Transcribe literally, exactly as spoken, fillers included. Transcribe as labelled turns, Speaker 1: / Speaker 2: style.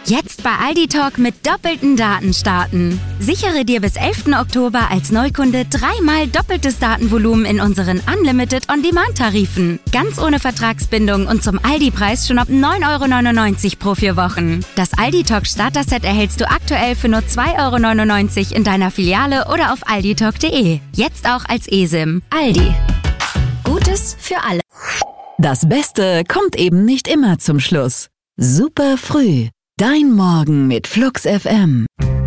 Speaker 1: Jetzt bei Aldi Talk mit doppelten Daten starten. Sichere dir bis elften Oktober als Neukunde dreimal doppeltes Datenvolumen in unseren Unlimited On-Demand-Tarifen. Ganz ohne Vertragsbindung und zum Aldi-Preis schon ab neun Euro neunundneunzig pro vier Wochen. Das Aldi Talk Starter-Set erhältst du aktuell für nur zwei Euro neunundneunzig in deiner Filiale oder auf alditalk punkt de. Jetzt auch als eSIM. Aldi. Gutes für alle.
Speaker 2: Das Beste kommt eben nicht immer zum Schluss. Super früh. Dein Morgen mit Flux F M.